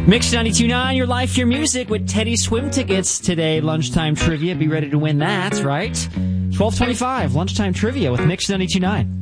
Mix 92.9, your life, your music with Teddy swim tickets today. Lunchtime trivia. Be ready to win that, right? 12:25, lunchtime trivia with Mix 92.9.